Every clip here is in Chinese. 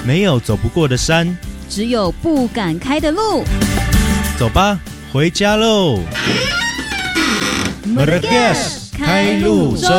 没有走不过的山， 只有不敢开的路。 走吧，回家喽。Meragas 开路中。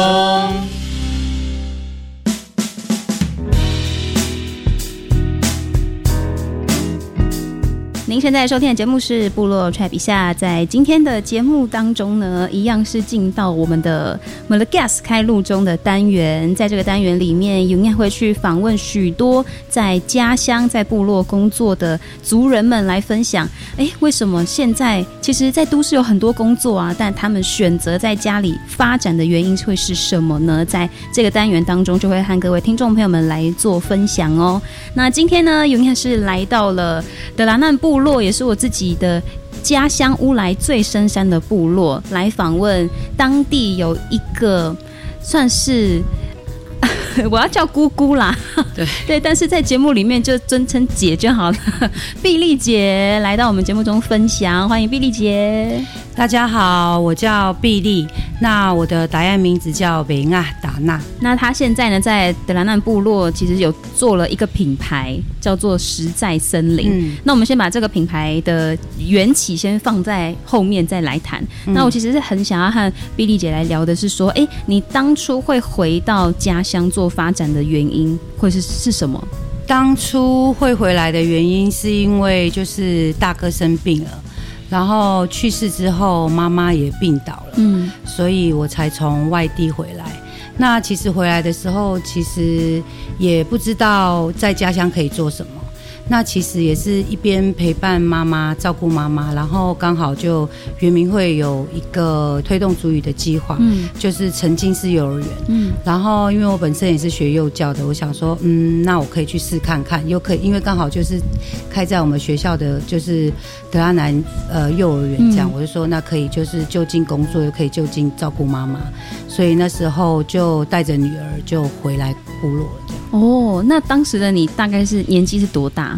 您现在收听的节目是部落踹比下，在今天的节目当中呢，一样是进到我们的 Meragas 开路中的单元。在这个单元里面，永远会去访问许多在家乡、在部落工作的族人们，来分享，为什么现在其实在都市有很多工作啊，但他们选择在家里发展的原因会是什么呢？在这个单元当中，就会和各位听众朋友们来做分享哦。那今天呢，永远是来到了德拉难部落，也是我自己的家乡乌来最深山的部落，来访问当地有一个算是我要叫姑姑啦，对，但是在节目里面就尊称姐就好了。碧丽姐来到我们节目中分享，欢迎碧丽姐。 大家好，我叫碧丽，那我的达雅名字叫维亚达娜。 那她现在呢，在德拉难部落其实有做了一个品牌，叫做实在森林。那我们先把这个品牌的缘起先放在后面再来谈。那我其实是很想要和碧丽姐来聊的是说，你当初会回到家乡做发展的原因会是什么？ 当初会回来的原因是因为就是大哥生病了，然后去世之后妈妈也病倒了，所以我才从外地回来。那其实回来的时候其实也不知道在家乡可以做什么，那其实也是一边陪伴妈妈照顾妈妈，然后刚好就原民会有一个推动族语的计划，就是沉浸式幼儿园，然后因为我本身也是学幼教的，我想说那我可以去试看看，又可以因为刚好就是开在我们学校的就是德拉南幼儿园这样，我就说那可以就是就近工作又可以就近照顾妈妈，所以那时候就带着女儿就回来部落了这样。 哦，那当时的你大概是年纪是多大？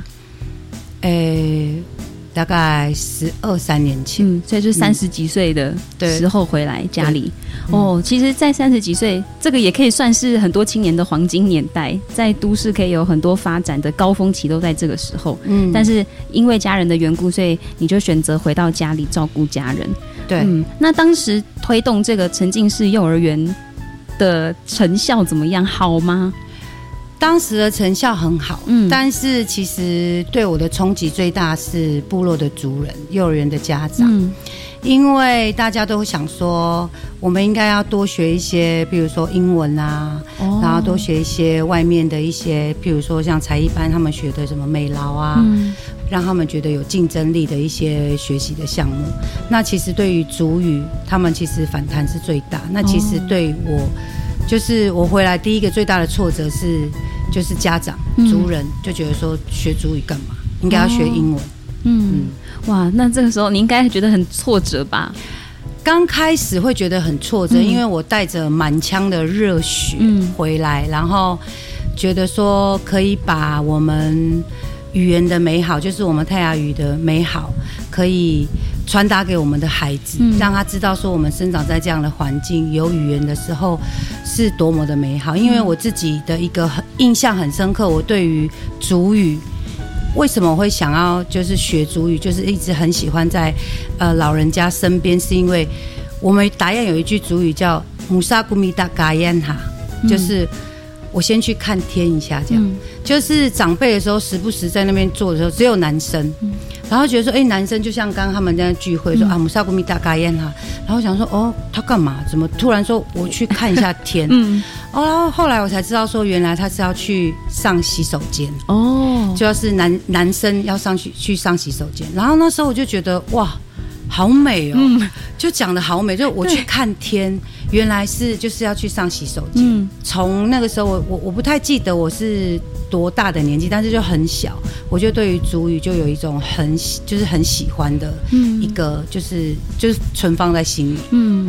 大概12、13年前， 所以就是30几岁的时候回来家里。其实在30几岁这个也可以算是很多青年的黄金年代，在都市可以有很多发展的高峰期都在这个时候。但是因为家人的缘故，所以你就选择回到家里照顾家人。 对， 那当时推动这个沉浸式幼儿园的成效怎么样？好吗？ 当时的成效很好，但是其实对我的冲击最大是部落的族人、幼儿园的家长，因为大家都想说，我们应该要多学一些，比如说英文啊，然后多学一些外面的一些，比如说像才艺班他们学的什么美劳啊，让他们觉得有竞争力的一些学习的项目。那其实对于族语，他们其实反弹是最大。那其实对我，就是我回来第一个最大的挫折是。就是家长、族人就觉得说学族语干嘛？应该要学英文。 哇，那这个时候你应该觉得很挫折吧？ 刚开始会觉得很挫折，因为我带着满腔的热血回来，然后觉得说可以把我们语言的美好，就是我们泰雅语的美好，可以传达给我们的孩子，让他知道说我们生长在这样的环境，有语言的时候是多么的美好。因为我自己的一个印象很深刻，我对于族语为什么我会想要就是学族语，就是一直很喜欢在老人家身边，是因为我们达雅有一句族语叫姆萨古米达嘎燕哈，就是我先去看天一下，这样，就是长辈的时候时不时在那边坐的时候，只有男生，然后觉得说，男生就像刚刚他们在聚会说姆萨古米达嘎燕哈，然后想说，他干嘛？怎么突然说我去看一下天？然后后来我才知道说，原来他是要去上洗手间，就要是男生要去上洗手间，然后那时候我就觉得哇。好美哦，就讲得好美，就我去看天，原来是就是要去上洗手间。从那个时候我不太记得我是多大的年纪，但是就很小，我就对于族语就有一种就是很喜欢的一个，就是存放在心里。对。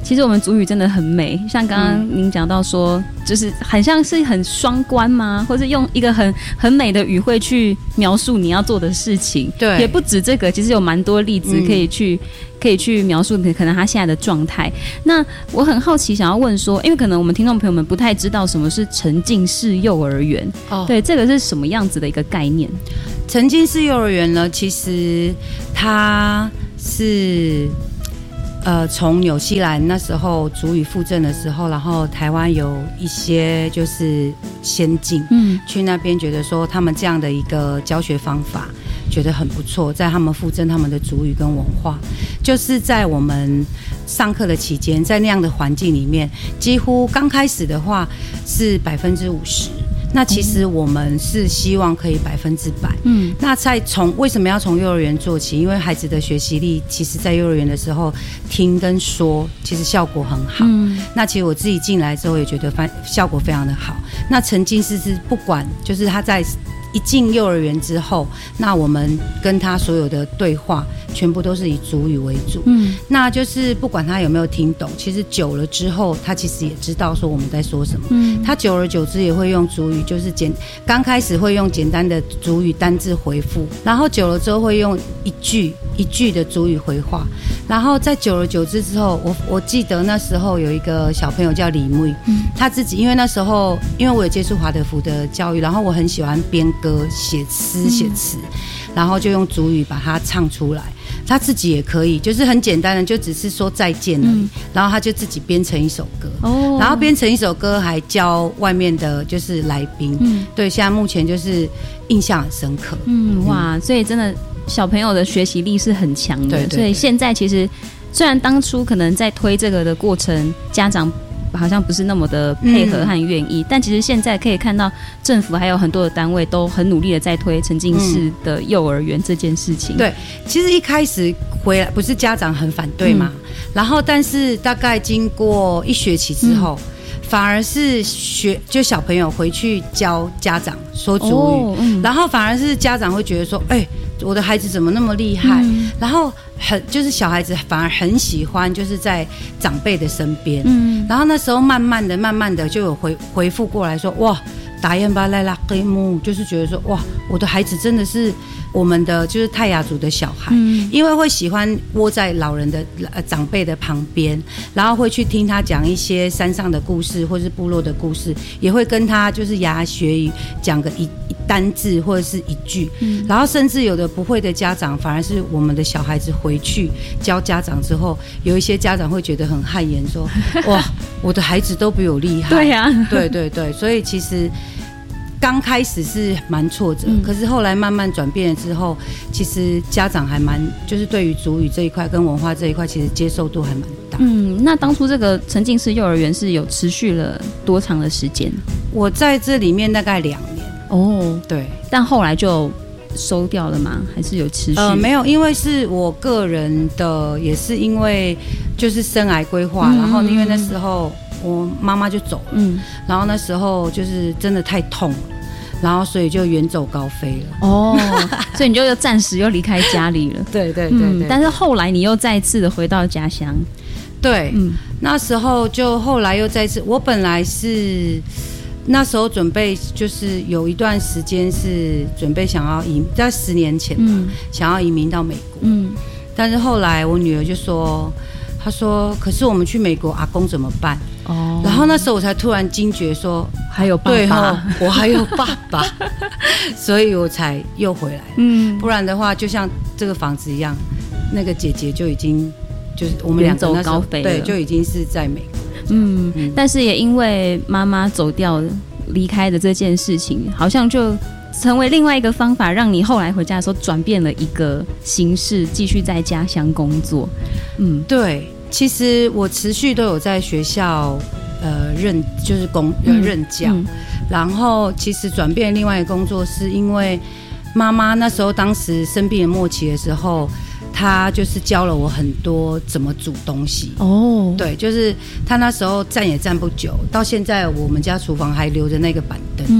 其实我们族语真的很美，像刚刚您讲到说，就是很像是很双关吗？或是用一个很美的语汇去描述你要做的事情。 对， 也不止这个，其实有蛮多例子可以去描述可能他现在的状态。那我很好奇，想要问说，因为可能我们听众朋友们不太知道什么是沉浸式幼儿园，对，这个是什么样子的一个概念？ 沉浸式幼儿园呢，其实它是从纽西兰那时候族语复振的时候，然后台湾有一些就是先进，去那边觉得说他们这样的一个教学方法觉得很不错，在他们复振他们的族语跟文化，就是在我们上课的期间，在那样的环境里面，几乎刚开始的话是50%。那其实我们是希望可以100%。那为什么要从幼儿园做起？因为孩子的学习力，其实在幼儿园的时候听跟说，其实效果很好。那其实我自己进来之后也觉得效果非常的好。那沉浸式是不管，就是他在一进幼儿园之后，那我们跟他所有的对话全部都是以族语为主。那就是不管他有没有听懂，其实久了之后，他其实也知道说我们在说什么。他久而久之也会用族语，就是刚开始会用简单的族语单字回复，然后久了之后会用一句的族语回话，然后在久而久之之后，我记得那时候有一个小朋友叫李木，他自己因为那时候因为我有接触华德福的教育，然后我很喜欢编歌、写诗、写词，然后就用族语把它唱出来。他自己也可以，就是很简单的，就只是说再见而已。然后他就自己编成一首歌，然后编成一首歌还教外面的就是来宾。对，现在目前就是印象很深刻。 哇，所以真的小朋友的学习力是很强的。 对， 所以现在其实虽然当初可能在推这个的过程，家长好像不是那么的配合和愿意，但其实现在可以看到政府还有很多的单位都很努力的在推沉浸式的幼儿园这件事情。 对，其实一开始回来不是家长很反对嘛，然后但是大概经过1学期之后，反而是就小朋友回去教家长说族语，然后反而是家长会觉得说，我的孩子怎么那么厉害？然后就是小孩子反而很喜欢，就是在长辈的身边。然后那时候慢慢的就有回复过来说，哇，打雁巴赖拉黑木，就是觉得说，哇，我的孩子真的是我们的就是泰雅族的小孩，因为会喜欢窝在老人的长辈的旁边，然后会去听他讲一些山上的故事或是部落的故事，也会跟他就是牙学语讲个一单字或者是一句，然后甚至有的不会的家长，反而是我们的小孩子回去教家长之后，有一些家长会觉得很汗颜，说哇，我的孩子都比我厉害。 对呀， 对，所以其实刚开始是蛮挫折，可是后来慢慢转变了之后，其实家长还就是对于族语这一块跟文化这一块，其实接受度还蛮大。 那当初这个沉浸式幼儿园是有持续了多长的时间？ 我在这里面大概2年。对， 但后来就收掉了吗？还是有持续？ 没有，因为是我个人的，也是因为就是生涯规划，然后因为那时候我妈妈就走了，然后那时候就是真的太痛了，然后所以就远走高飞了。 所以你就暂时又离开家里了。 对， 但是后来你又再次的回到家乡。 对，那时候就后来又再次，我本来是那时候准备就是有一段时间是准备想要在10年前吧，想要移民到美国。但是后来我女儿就说，她说可是我们去美国阿公怎么办？然后那时候我才突然惊觉说还有爸爸， 我还有爸爸，所以我才又回来。不然的话就像这个房子一样，那个姐姐就已经就是我们两个那时候对就已经是在美国。 但是也因为妈妈走掉离开的这件事情，好像就成为另外一个方法，让你后来回家的时候转变了一个形式，继续在家乡工作。 对，其实我持续都有在学校任教，然后其实转变另外一个工作是因为妈妈那时候当时生病的末期的时候，他就是教了我很多怎么煮东西。对，就是他那时候站也站不久，到现在我们家厨房还留着那个板凳。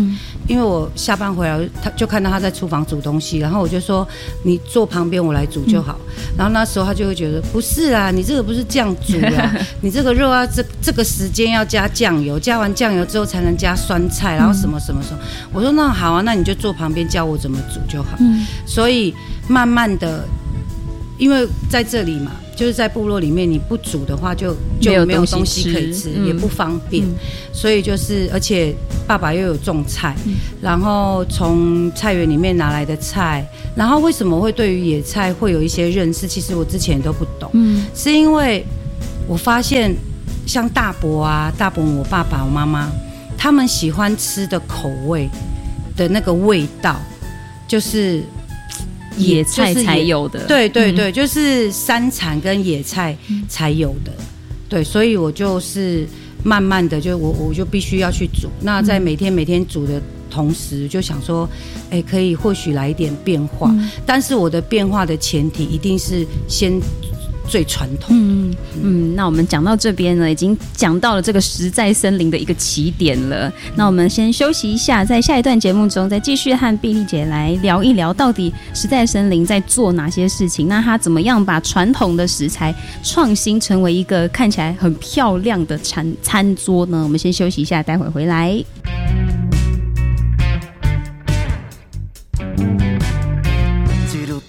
因为我下班回来，他就看到他在厨房煮东西，然后我就说你坐旁边，我来煮就好。然后那时候他就会觉得不是啊，你这个不是这样煮啊，你这个肉啊，这个时间要加酱油，加完酱油之后才能加酸菜，然后什么什么什么。我说那好啊，那你就坐旁边教我怎么煮就好。所以慢慢的，因为在这里嘛。就是在部落里面，你不煮的话就没有东西可以吃，也不方便。所以就是，而且爸爸又有种菜，然后从菜园里面拿来的菜，然后为什么会对于野菜会有一些认识？其实我之前都不懂，是因为我发现像大伯啊、大伯我爸爸、我妈妈，他们喜欢吃的口味的那个味道，就是。 野菜才有的， 对对对，就是山产跟野菜才有的，对，所以我就是慢慢的我就必须要去煮。那在每天煮的同时，就想说，可以或许来一点变化，但是我的变化的前提一定是先最传统。 那我们讲到这边呢，已经讲到了这个实在森林的一个起点了。那我们先休息一下，在下一段节目中再继续和碧丽姐来聊一聊，到底实在森林在做哪些事情？那它怎么样把传统的食材创新成为一个看起来很漂亮的餐桌呢？我们先休息一下，待会回来。